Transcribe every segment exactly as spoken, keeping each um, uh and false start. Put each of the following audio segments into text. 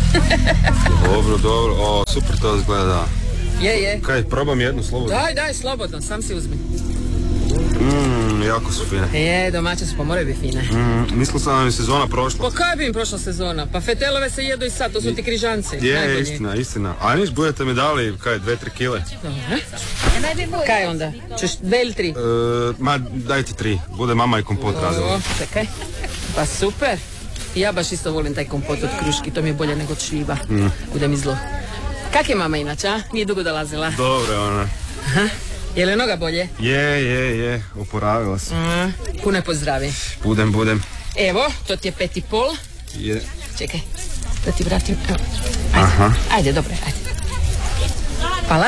Dobro, dobro, o, super to izgleda. Je, je. Kaj, probam jednu slobodno. Daj, daj, slobodno, sam si uzmi. Mmm, jako su fine. Je, domaće su, pa moraju biti fine. Mm, mislio sam da mi sezona prošla. Pa kaj bi im prošla sezona? Pa fetelove se jedu i sad, to su ti križanci. Je, najbolji. istina, istina. A niš, budete mi dali, kaj, dve, tri kile? Dobro. Kaj onda? Češ dve ili tri? E, ma, dajte tri. Bude mama i kompot razvoj. Čekaj. Pa super. Ja baš isto volim taj kompot od kruški, to mi je bolje nego od šljiva. Mm. Bude mi zlo. Kak je mama inače, a? Nije dugo dolazila. Dobre, ona. Aha. Je li noga bolje? Je, je, je. Oporavila se. Mm. Puno je pozdravi. Budem, budem. Evo, to ti je pet i pol. Je. Čekaj, da ti vratim. Ajde, aha. Ajde, dobro, ajde. Hvala.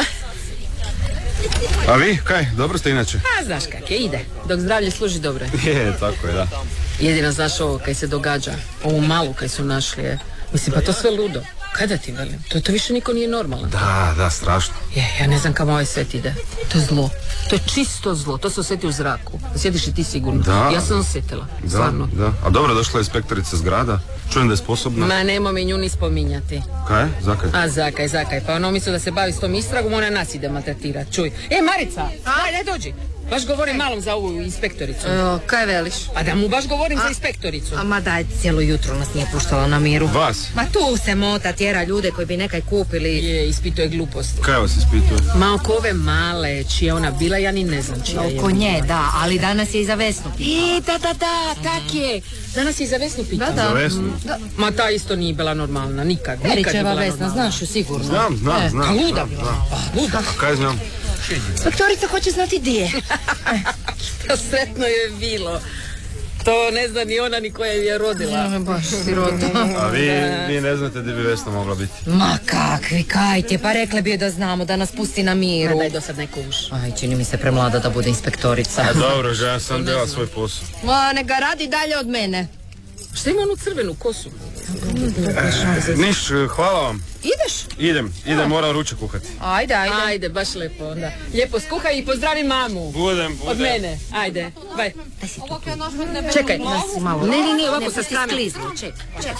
A vi, kaj, dobro ste inače? A, znaš kak je, ide. Dok zdravlje služi, dobro je. Je, tako je, da. Jedino znaš ovo kaj se događa, ovu malu kaj su našli je. Mislim, pa to sve ludo. Kada ti velim? To, to više niko nije normalan. Da, da, strašno. Je, ja ne znam kamo ovaj svet ide. To je zlo. To je čisto zlo. To se osjeti u zraku. Osjetiš i ti sigurno. Da. Ja sam osjetila. Da, stvarno. da. A dobro, došla je inspektorica zgrada. Čujem da je sposobna. Ma nemo mi nju ni spominjati. Kaj? Zakaj? A zakaj, zakaj. Pa ono misle da se bavi s tom istragom, ona nas ide maltretirati. Čuj. E, Marica, daj, daj dođi. Baš govorim malom za ovu inspektoricu. O, kaj veliš? Pa da mu baš govorim a, za inspektoricu. A ma daj, cijelo jutro nas nije puštala na miru. Vas? Ma tu se mota, tjera ljude koji bi nekaj kupili. Je, ispituje glupost. Kaj vas ispituje? Ma oko ove male, čija ona bila, ja ni ne znam čija je. Oko nje, da, ali danas je i za Vesnu pitala. E, da, da, da, tak je. Danas je i za Vesnu pitala. Da, da. Za Vesnu? Da. Ma ta isto nije bila normalna, nikad. Nikad nije Perićeva bila Vesna, normalna. znaš ju sigurno. Znam, znam, E, znam. A luda znam, bila. znam. Pa, luda. A kaj znam? Inspektorica hoće znati di je. To sretno je bilo. To ne zna ni ona ni koja je rodila. Ja, baš si rodila. A vi, vi ne znate gdje bi Vesna mogla biti? Ma kakvi, kajte, pa rekli bi da znamo, da nas pusti na miru. Ma daj do sad neku uš. Aj, čini mi se premlada da bude inspektorica. A dobro, že ja sam dela svoj posao. Ma, neka radi dalje od mene. Šta ima onu crvenu kosu? E, niš, hvala vam. Ideš? Idem, idem, moram ručak kuhati. Ajde, ajde. Ajde, baš lepo onda. Lijepo skuhaj i pozdravi mamu. Budem, budem. Od mene, ajde, baj. Čekaj, Nasi malo. Ne, ne, ne, ovako Ne, sa ti strane. skliznu, ček, ček.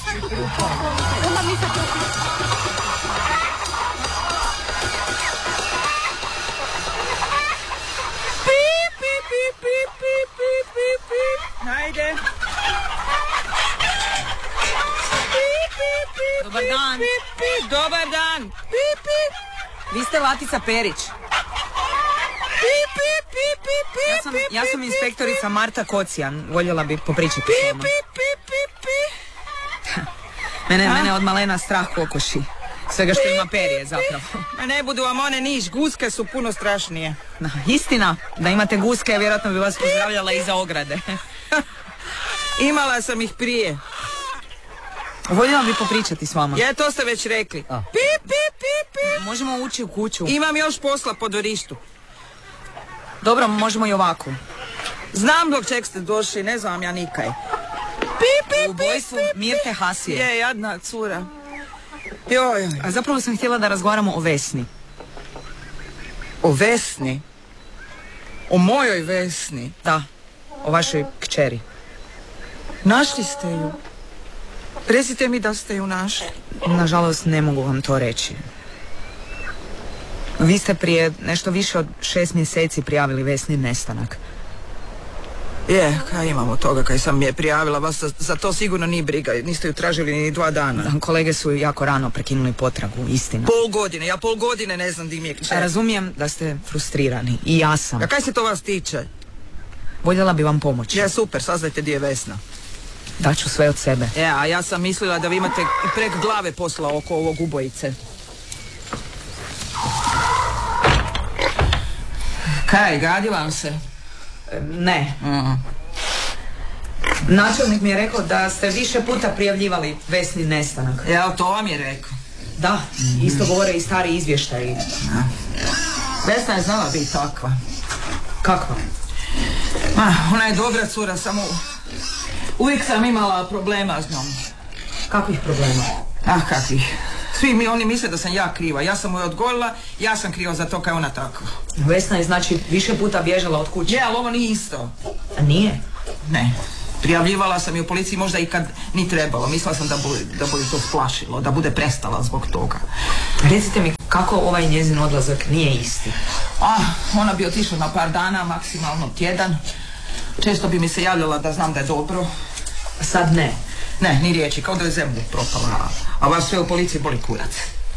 Pip, pip, pip, pip, pip, pip, pip, pip. Ajde. Pip, pip, pip, Dobar dan. pip, pip. Dobar dan. Pip, pip. Vi ste Latica Perić. Pip, pip, pip, pip, pip, Ja sam, ja sam inspektorica Marta Kocijan. Voljela bi popričati s Pip, vama. pip, pip, pip, pip. Mene, mene od malena strah kokoši. Svega što ima perje zapravo. A ne budu vam one niš, guske su puno strašnije. Da, istina, da imate guske, vjerojatno bi vas pozdravljala iza ograde. Imala sam ih prije. Voljela bi popričati s vama. Je, to ste već rekli. A. Pip, pip, pip, pip. Možemo ući u kuću. Imam još posla po dvorištu. Dobro, možemo i ovako. Znam dok ček ste došli, ne znam ja nikaj. Pip, pip, U ubojstvu Mirte Hasije. Je, jadna cura. Joj, joj. A zapravo sam htjela da razgovaramo o Vesni. O Vesni? O mojoj Vesni? Da, o vašoj kćeri. Našli ste ju? Recite mi da ste ju našli. Nažalost, ne mogu vam to reći. Vi ste prije nešto više od šest mjeseci prijavili Vesni nestanak. Je, kaj imam od toga kaj sam je prijavila, vas za, za to sigurno nije briga, niste ju tražili ni dva dana. Da, kolege su jako rano prekinuli potragu, istina. Pol godine, ja pol godine ne znam di mi je kćer. Razumijem da ste frustrirani, i ja sam. A kaj se to vas tiče? Voljela bi vam pomoći. Je, super, saznajte di je Vesna. Daću sve od sebe. E, a ja sam mislila da vi imate i prek glave posla oko ovog ubojice. Kaj, gadi vam se? Ne. Uh-uh. Načelnik mi je rekao da ste više puta prijavljivali Vesni nestanak. Ja, to vam je rekao. Da, isto govore i stari izvještaji. Vesna je znala biti takva. Kakva? Ma, ona je dobra cura, samo uvijek sam imala problema s njom. Kakvih problema? Ah, kakvih. Svi mi oni misle da sam ja kriva. Ja sam mu je odgojila, ja sam kriva za to kaj ona takva. Vesna je znači više puta bježala od kuće. Je, ali ovo nije isto. A nije? Ne. Prijavljivala sam je u policiji možda i kad ni trebalo. Mislila sam da bude, da bude to splašilo, da bude prestala zbog toga. Recite mi kako ovaj njezin odlazak nije isti? A, ona bi otišla na par dana, maksimalno tjedan. Često bi mi se javljala da znam da je dobro. Sad ne. Ne, ni riječi, kao da je zemlja propala. A vas sve u policiji boli kurac.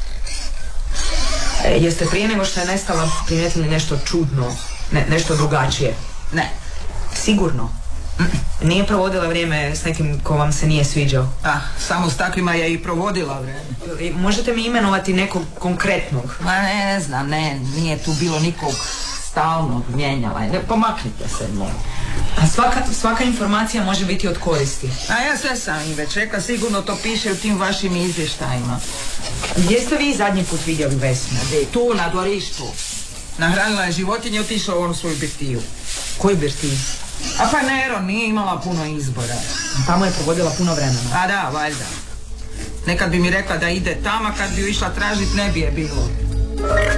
E, jeste prije nego što je nestala primijetili nešto čudno, ne, nešto drugačije? Ne. Sigurno? Mm. Nije provodila vrijeme s nekim ko vam se nije sviđao? A, samo s takvima je i provodila vrijeme. Možete mi imenovati nekog konkretnog? Ma ne, ne znam, ne, nije tu bilo nikog stalnog, mijenjala je. Ne, pomaknite se, molim. A svaka, svaka informacija može biti od koristi. A ja sve sam im već rekla, sigurno to piše u tim vašim izvještajima. Gdje ste vi zadnji put vidjeli Vesnu? Tu, na dvorištu. Nahranila je životinje i otišla u onu svoju birtiju. Koji birtij? A pa Nero nije imala puno izbora. Tamo je provodila puno vremena. A da, valjda. Nekad bi mi rekla da ide tamo, kad bi ju išla tražit ne bi je bilo.